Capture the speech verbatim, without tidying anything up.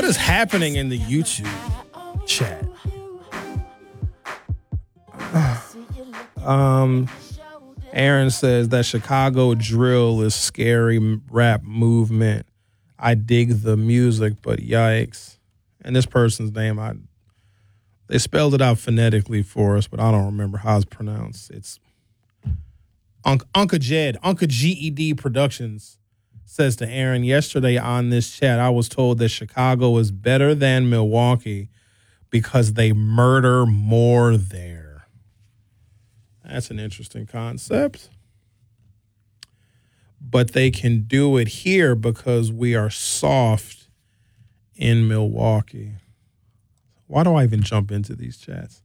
What is happening in the YouTube chat? um, Aaron says that Chicago drill is scary rap movement. I dig the music, but yikes. And this person's name, I they spelled it out phonetically for us, but I don't remember how it's pronounced. It's Unc, Uncle Jed, Uncle G E D Productions says to Aaron, yesterday on this chat, I was told that Chicago is better than Milwaukee because they murder more there. That's an interesting concept. But they can do it here because we are soft in Milwaukee. Why do I even jump into these chats?